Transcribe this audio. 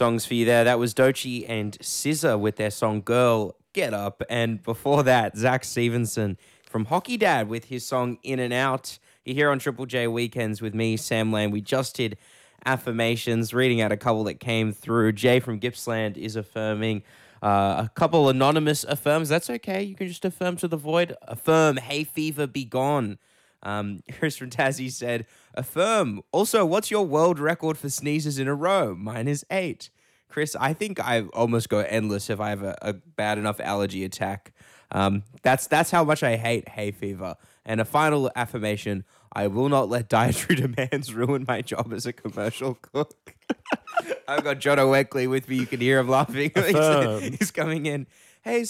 songs for you there. That was Doechii and SZA with their song Girl, Get Up. And before that, Zach Stevenson from Hockey Dad with his song In and Out. You're here on Triple J Weekends with me, Sam Lane. We just did affirmations, reading out a couple that came through. Jay from Gippsland is affirming. A couple anonymous affirms. That's okay. You can just affirm to the void. Affirm, hay fever be gone. Chris from Tassie said, affirm. Also, what's your world record for sneezes in a row? Mine is 8. Chris, I think I almost go endless if I have a bad enough allergy attack. That's how much I hate hay fever. And a final affirmation, I will not let dietary demands ruin my job as a commercial cook. I've got Jono Weckley with me. You can hear him laughing. He's coming in. Hey,